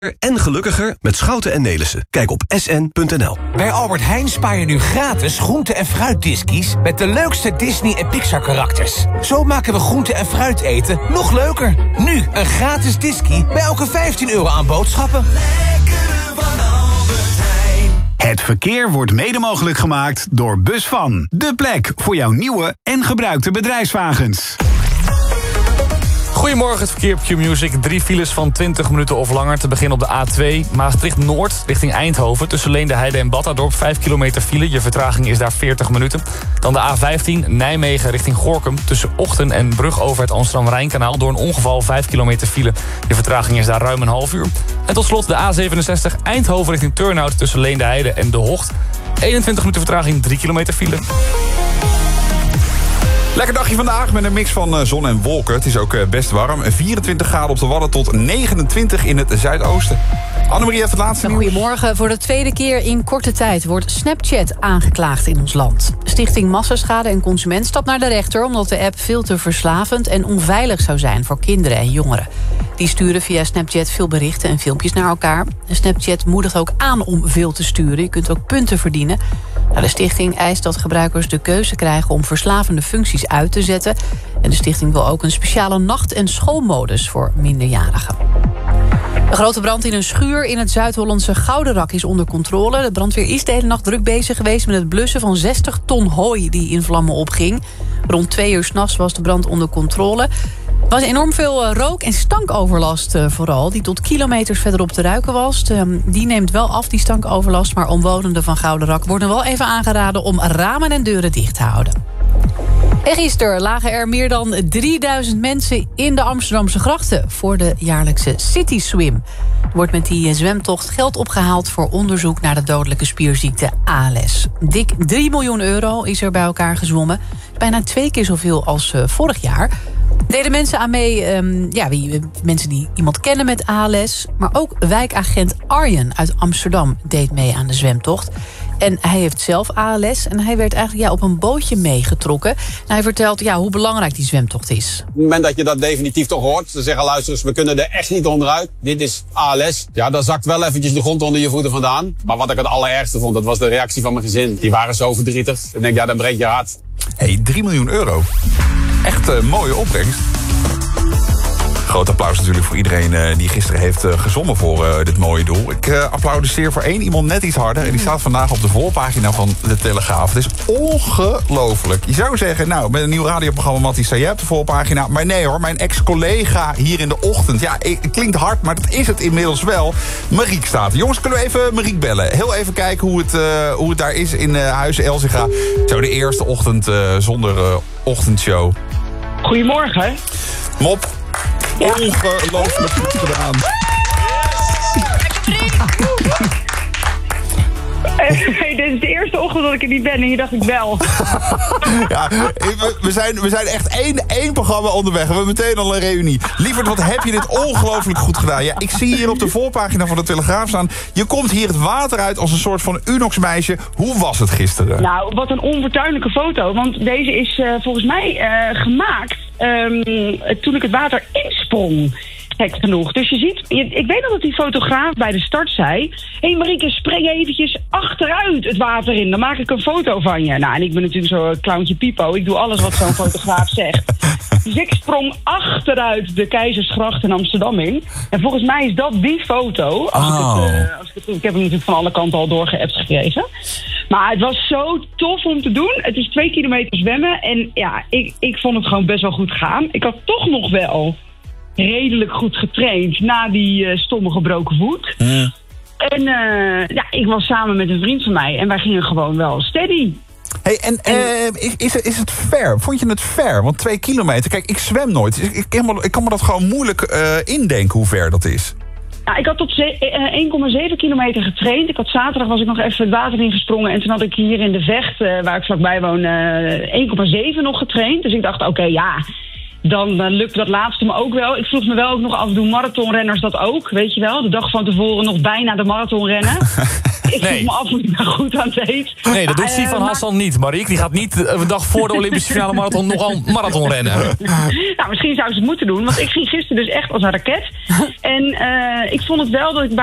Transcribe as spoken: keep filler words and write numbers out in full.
En gelukkiger met Schouten en Nelissen. Kijk op s n punt n l. Bij Albert Heijn spaar je nu gratis groente- en fruitdiskies met de leukste Disney- en Pixar-karakters. Zo maken we groente- en fruit eten nog leuker. Nu een gratis diskie bij elke vijftien euro aan boodschappen. Lekkere van Albert Heijn. Het verkeer wordt mede mogelijk gemaakt door Busvan. De plek voor jouw nieuwe en gebruikte bedrijfswagens. Goedemorgen, het verkeer op Q-Music. Drie files van twintig minuten of langer. Te beginnen op de A twee, Maastricht-Noord, richting Eindhoven. Tussen Leende Heide en Batterdorp, vijf kilometer file. Je vertraging is daar veertig minuten. Dan de A vijftien, Nijmegen richting Gorinchem. Tussen Ochten en Brug over het Amsterdam-Rijnkanaal. Door een ongeval, vijf kilometer file. Je vertraging is daar ruim een half uur. En tot slot de A zevenenzestig, Eindhoven richting Turnhout. Tussen Leende Heide en De Hocht. eenentwintig minuten vertraging, drie kilometer file. Lekker dagje vandaag met een mix van zon en wolken. Het is ook best warm. vierentwintig graden op de Wadden tot negenentwintig in het zuidoosten. Annemarie heeft het laatste nieuws. Goedemorgen. Voor de tweede keer in korte tijd wordt Snapchat aangeklaagd in ons land. Stichting Massaschade en Consument stapt naar de rechter omdat de app veel te verslavend en onveilig zou zijn voor kinderen en jongeren. Die sturen via Snapchat veel berichten en filmpjes naar elkaar. Snapchat moedigt ook aan om veel te sturen. Je kunt ook punten verdienen. Nou, de stichting eist dat gebruikers de keuze krijgen om verslavende functies uit te zetten. En de stichting wil ook een speciale nacht- en schoolmodus voor minderjarigen. Een grote brand in een schuur in het Zuid-Hollandse Goudenrak is onder controle. De brandweer is de hele nacht druk bezig geweest met het blussen van zestig ton hooi die in vlammen opging. Rond twee uur 's nachts was de brand onder controle. Er was enorm veel rook- en stankoverlast vooral, die tot kilometers verderop te ruiken was. Die neemt wel af, die stankoverlast, maar omwonenden van Goudenrak worden wel even aangeraden om ramen en deuren dicht te houden. En gisteren lagen er meer dan drieduizend mensen in de Amsterdamse grachten voor de jaarlijkse City Swim. Er wordt met die zwemtocht geld opgehaald voor onderzoek naar de dodelijke spierziekte A L S. Dik drie miljoen euro is er bij elkaar gezwommen. Bijna twee keer zoveel als uh, vorig jaar. Deden mensen aan mee, um, ja, wie, mensen die iemand kennen met A L S. Maar ook wijkagent Arjen uit Amsterdam deed mee aan de zwemtocht. En hij heeft zelf A L S en hij werd eigenlijk ja, op een bootje meegetrokken. En hij vertelt ja, hoe belangrijk die zwemtocht is. Op het moment dat je dat definitief toch hoort, ze zeggen luister eens, we kunnen er echt niet onderuit. Dit is A L S. Ja, dan zakt wel eventjes de grond onder je voeten vandaan. Maar wat ik het allerergste vond, dat was de reactie van mijn gezin. Die waren zo verdrietig. Ik denk, ja, dan breekt je hart. Hé, hey, drie miljoen euro. Echt uh, mooie opbrengst. Groot applaus natuurlijk voor iedereen uh, die gisteren heeft uh, gezongen voor uh, dit mooie doel. Ik uh, applaudisseer voor één iemand net iets harder. En die staat vandaag op de voorpagina van de Telegraaf. Het is ongelooflijk. Je zou zeggen, nou, met een nieuw radioprogramma, Mattie, sta jij op de voorpagina. Maar nee hoor, mijn ex-collega hier in de ochtend. Ja, het klinkt hard, maar dat is het inmiddels wel. Mariek staat. Jongens, kunnen we even Mariek bellen? Heel even kijken hoe het, uh, hoe het daar is in uh, Huizen Elzinga. Zo de eerste ochtend uh, zonder uh, ochtendshow. Goedemorgen. Mop. Ja. Ongelooflijk goed gedaan. Hey, dit is de eerste ochtend dat ik er niet ben en hier dacht ik wel. Ja, we, we, zijn, we zijn echt één, één programma onderweg. We hebben meteen al een reunie. Lieverd, wat heb je dit ongelooflijk goed gedaan. Ja, ik zie hier op de voorpagina van de Telegraaf staan. Je komt hier het water uit als een soort van Unox-meisje. Hoe was het gisteren? Nou, wat een onfortuinlijke foto. Want deze is uh, volgens mij uh, gemaakt um, toen ik het water insprong. Gek genoeg. Dus je ziet, ik weet nog dat die fotograaf bij de start zei: hé hey Marieke, spring eventjes achteruit het water in. Dan maak ik een foto van je. Nou, en ik ben natuurlijk zo'n clowntje Pipo. Ik doe alles wat zo'n fotograaf zegt. Dus ik sprong achteruit de Keizersgracht in Amsterdam in. En volgens mij is dat die foto. Als oh. ik, het, uh, als ik, het, ik heb hem natuurlijk van alle kanten al doorgeappt gekregen. Maar het was zo tof om te doen. Het is twee kilometer zwemmen. En ja, ik, ik vond het gewoon best wel goed gaan. Ik had toch nog wel redelijk goed getraind na die uh, stomme gebroken voet. Ja. En uh, ja, ik was samen met een vriend van mij en wij gingen gewoon wel steady. Hey, en en uh, is, is het fair? Vond je het fair? Want twee kilometer, kijk, ik zwem nooit. Ik, ik, kan, me, ik kan me dat gewoon moeilijk uh, indenken hoe ver dat is. Ja, ik had tot één komma zeven kilometer getraind. Ik had zaterdag was ik nog even het water ingesprongen. En toen had ik hier in de Vecht, uh, waar ik vlakbij woon, uh, één komma zeven nog getraind. Dus ik dacht, oké, okay, ja, dan uh, lukt dat laatste me ook wel. Ik vroeg me wel ook nog af, doen marathonrenners dat ook? Weet je wel, de dag van tevoren nog bijna de marathon rennen. ik Nee. vroeg me af hoe ik daar goed aan deed. Nee, dat doet Maar, Sivan eh, Hassan niet, Marieke. Die gaat niet een dag voor de Olympische finale marathon nogal marathon rennen. Nou, misschien zou ze het moeten doen. Want ik ging gisteren dus echt als een raket. En uh, ik vond het wel dat ik